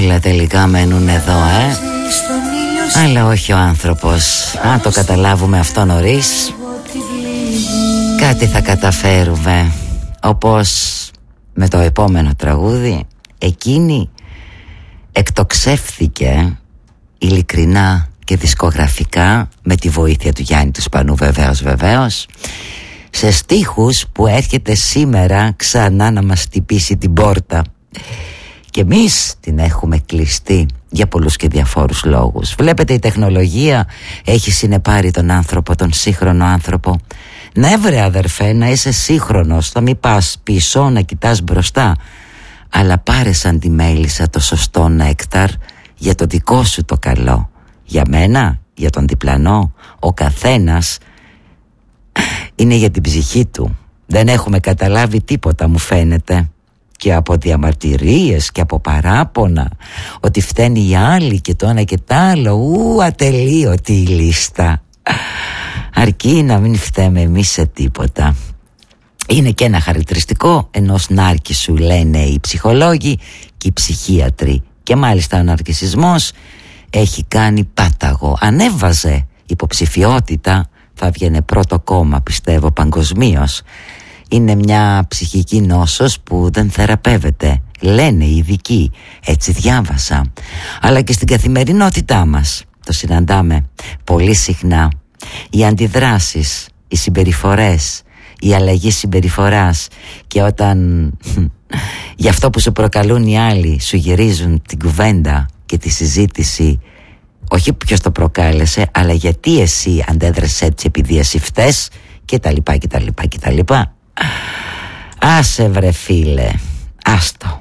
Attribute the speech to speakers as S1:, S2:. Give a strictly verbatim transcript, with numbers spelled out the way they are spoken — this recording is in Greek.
S1: όλα τελικά μένουν εδώ, ε? Αλλά όχι ο άνθρωπος. Αν το καταλάβουμε αυτό νωρίς, κάτι θα καταφέρουμε. Όπως με το επόμενο τραγούδι, εκείνη εκτοξεύθηκε ειλικρινά και δισκογραφικά, με τη βοήθεια του Γιάννη του Σπανού βεβαίως βεβαίως, σε στίχους που έρχεται σήμερα ξανά να μας χτυπήσει την πόρτα. Και εμείς την έχουμε κλειστεί για πολλούς και διαφόρους λόγους. Βλέπετε, η τεχνολογία έχει συνεπάρει τον άνθρωπο, τον σύγχρονο άνθρωπο. Ναι βρε αδερφέ, να είσαι σύγχρονος, θα μην πας πίσω να κοιτάς μπροστά, αλλά πάρε σαν τη μέλισσα το σωστό νέκταρ για το δικό σου το καλό. Για μένα, για τον διπλανό, ο καθένας είναι για την ψυχή του. Δεν έχουμε καταλάβει τίποτα, μου φαίνεται. Και από διαμαρτυρίες και από παράπονα ότι φταίνει οι άλλοι και το ένα και το άλλο, ου, ατελείωτη η λίστα. Αρκεί να μην φταίμε εμείς σε τίποτα. Είναι και ένα χαρακτηριστικό ενός νάρκισσου, λένε οι ψυχολόγοι και οι ψυχίατροι. Και μάλιστα ο ναρκισσισμός έχει κάνει πάταγο. Ανέβαζε υποψηφιότητα, θα βγαινε πρώτο κόμμα πιστεύω παγκοσμίως. Είναι μια ψυχική νόσος που δεν θεραπεύεται, λένε οι ειδικοί, έτσι διάβασα. Αλλά και στην καθημερινότητά μας το συναντάμε πολύ συχνά. Οι αντιδράσεις, οι συμπεριφορές, η αλλαγή συμπεριφοράς. Και όταν γι' αυτό που σου προκαλούν οι άλλοι σου γυρίζουν την κουβέντα και τη συζήτηση, όχι ποιος το προκάλεσε, αλλά γιατί εσύ αντέδρασες έτσι, επειδή εσύ φταίς, και τα λοιπά και τα λοιπά και τα λοιπά. Άσε βρε φίλε, άστο.